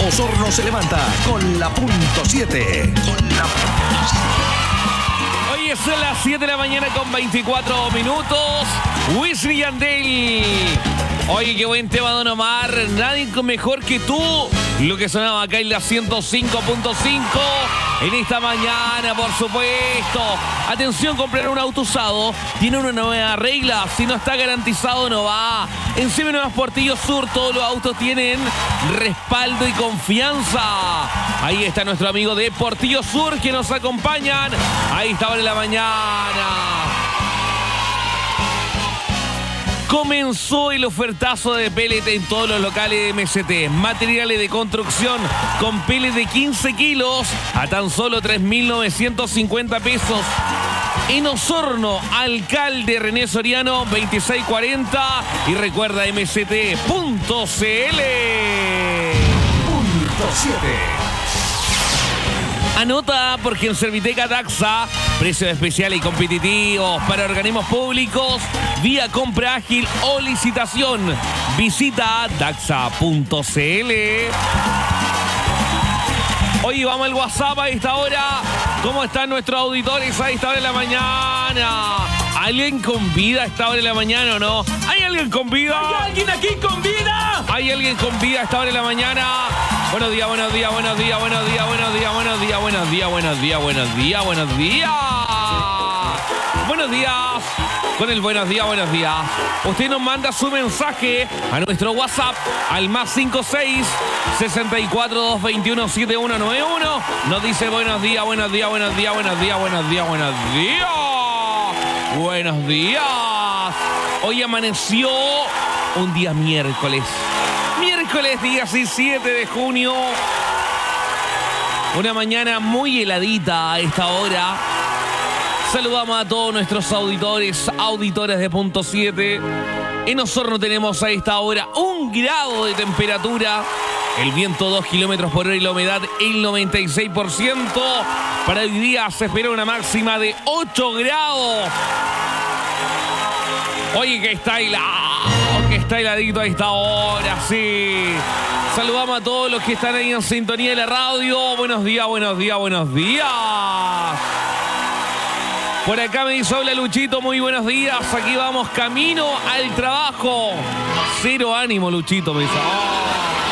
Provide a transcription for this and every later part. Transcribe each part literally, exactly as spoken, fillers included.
Osorno se levanta con la punto siete. Con la punto siete. Hoy es las siete de la mañana con veinticuatro minutos. Wisin y Yandel. Oye, qué buen tema, Don Omar. Nadie mejor que tú. Lo que sonaba acá en la ciento cinco punto cinco. En esta mañana, por supuesto. Atención, comprar un auto usado tiene una nueva regla. Si no está garantizado, no va. En Seminuevas Portillo Sur, todos los autos tienen respaldo y confianza. Ahí está nuestro amigo de Portillo Sur que nos acompañan. Ahí está ahora en la mañana. Comenzó el ofertazo de pellet en todos los locales de M S T. Materiales de construcción con pellet de quince kilos a tan solo tres mil novecientos cincuenta pesos. En Osorno, alcalde René Soriano, veintiséis cuarenta. Y recuerda M S T punto C L. Punto siete. Anota porque en Serviteca Daxa, precios especiales y competitivos para organismos públicos, vía compra ágil o licitación. Visita daxa punto c l. Hoy vamos al WhatsApp a esta hora. ¿Cómo están nuestros auditores a esta hora de la mañana? ¿Alguien con vida a esta hora de la mañana o no? ¿Hay alguien con vida? ¿Hay alguien aquí con vida? ¿Hay alguien con vida a esta hora de la mañana? Buenos días, buenos días, buenos días, buenos días, buenos días, buenos días, buenos días, buenos días, buenos días, buenos días. Buenos días. Con el buenos días, buenos días. Usted nos manda su mensaje a nuestro WhatsApp al más cinco seis, sesenta y cuatro, doscientos veintiuno, setenta y uno noventa y uno. Nos dice buenos días, buenos días, buenos días, buenos días, buenos días, buenos días. Buenos días. Hoy amaneció un día miércoles. Miércoles diecisiete de junio. Una mañana muy heladita a esta hora. Saludamos a todos nuestros auditores, auditores de punto siete. En Osorno tenemos a esta hora un grado de temperatura. El viento dos kilómetros por hora y la humedad el noventa y seis por ciento. Para hoy día se espera una máxima de ocho grados. Oye, que está helado, que está heladito a esta hora, sí. Saludamos a todos los que están ahí en sintonía de la radio. Buenos días, buenos días, buenos días. Por acá me dice, hola Luchito, muy buenos días. Aquí vamos camino al trabajo. Cero ánimo, Luchito, me dice. Oh.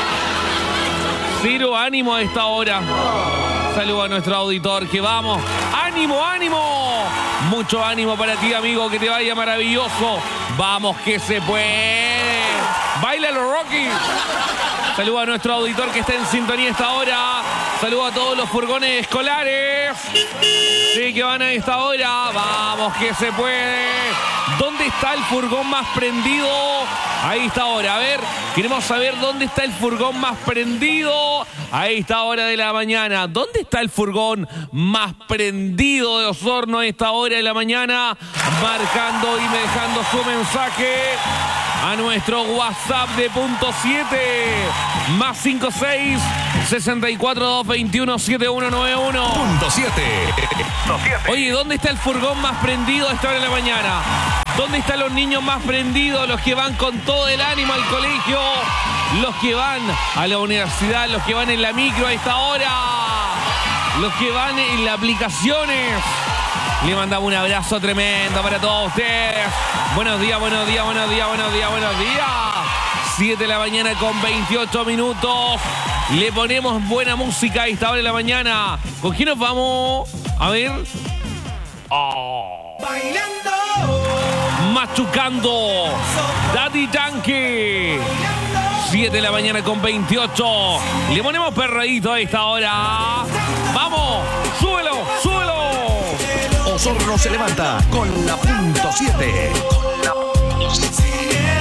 Cero ánimo a esta hora. Saludos a nuestro auditor, que vamos. ¡Ánimo, ánimo! Mucho ánimo para ti, amigo, que te vaya maravilloso. Vamos que se puede. ¡Báilalo, Rocky! Saludos a nuestro auditor que está en sintonía a esta hora. Saludos a todos los furgones escolares. Sí, que van a esta hora. Vamos que se puede. ¿Dónde está el furgón más prendido? Ahí está ahora. A ver, queremos saber dónde está el furgón más prendido. Ahí está hora de la mañana. ¿Dónde está el furgón más prendido de Osorno a esta hora de la mañana? Marcando y dejando su mensaje a nuestro WhatsApp de punto siete. Más cinco seis, sesenta y cuatro, doscientos veintiuno, setenta y uno noventa y uno. Punto siete. Oye, ¿dónde está el furgón más prendido a esta hora de la mañana? ¿Dónde están los niños más prendidos? Los que van con todo el ánimo al colegio. Los que van a la universidad. Los que van en la micro a esta hora. Los que van en las aplicaciones. Le mandamos un abrazo tremendo para todos ustedes. Buenos días, buenos días, buenos días, buenos días, buenos días. siete de la mañana con veintiocho minutos. Le ponemos buena música a esta hora de la mañana. ¿Con quién nos vamos? A ver. Oh. Bailando. Machucando. Daddy Yankee. siete de la mañana con veintiocho. Le ponemos perreíto a esta hora. ¡Vamos! ¡Súbelo! ¡Súbelo! Osorno se levanta con la punto siete. Con la punto siete.